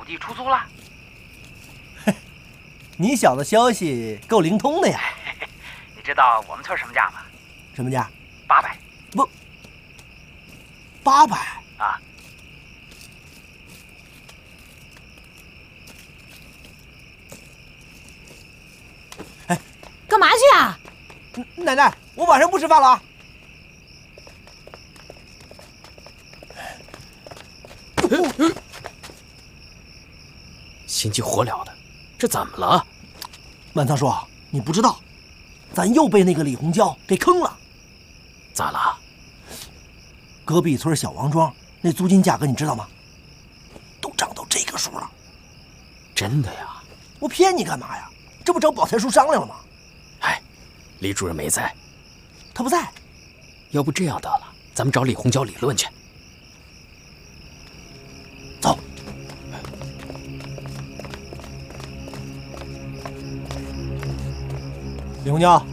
地出租了。 你小子消息够灵通的呀！ 你知道我们村什么价吗？ 什么价 ？800。 不，800 啊！ 哎， 干嘛去啊？ 奶奶，我晚上不吃饭了啊！ 心急火燎的，这怎么了？ 满仓叔，你不知道，咱又被那个李红娇给坑了。 咋了？ 隔壁村小王庄那租金价格你知道吗？都涨到这个数了。 真的呀？ 我骗你干嘛呀？这不找宝财叔商量了吗？ 哎，李主任没在。 他不在。 要不这样得了，咱们找李红娇理论去。 走。李红娇，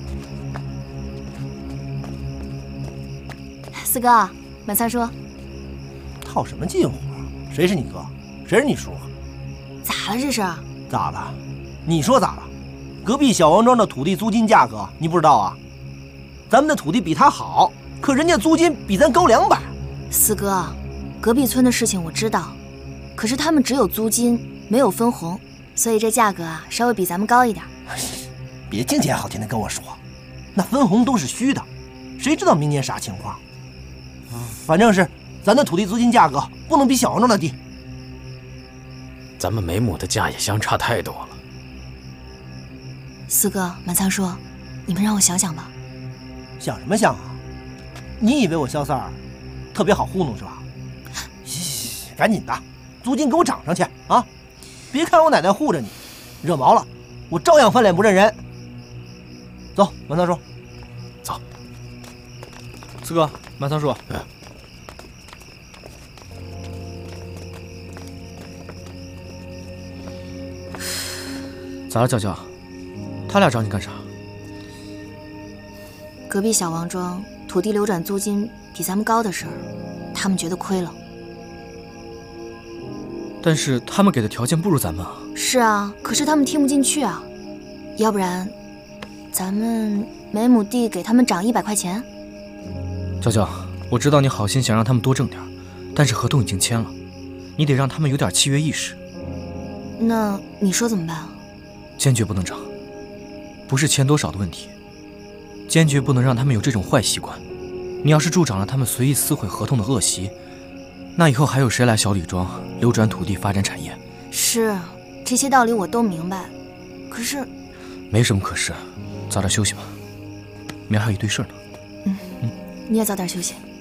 四哥，满仓叔， 套什么近乎啊？谁是你哥？谁是你叔？ 咋了这是？ 咋了？你说咋了？隔壁小王庄的土地租金价格你不知道啊？咱们的土地比他好，可人家租金比咱高200。 四哥，隔壁村的事情我知道，可是他们只有租金，没有分红，所以这价格啊稍微比咱们高一点。 别净言好听的跟我说，那分红都是虚的，谁知道明年啥情况？反正是咱的土地租金价格不能比小王庄的低。 咱们每亩的价也相差太多了。 四哥，满仓叔，你们让我想想吧。 想什么想啊？你以为我萧三儿特别好糊弄是吧？赶紧的，租金给我涨上去啊！别看我奶奶护着你，惹毛了我照样翻脸不认人。走，满仓叔， 走。 四哥，满仓叔，咋了，娇娇？他俩找你干啥？ 隔壁小王庄土地流转租金比咱们高的事儿，他们觉得亏了。 但是他们给的条件不如咱们啊。 是啊，可是他们听不进去啊。要不然，咱们每亩地给他们涨100块钱。 娇娇，我知道你好心想让他们多挣点，但是合同已经签了，你得让他们有点契约意识。 那你说怎么办啊？ 坚决不能涨，不是钱多少的问题，坚决不能让他们有这种坏习惯。你要是助长了他们随意撕毁合同的恶习，那以后还有谁来小李庄流转土地发展产业？ 是，这些道理我都明白，可是没什么可是，早点休息吧，明儿还有一堆事呢。 你也早点休息。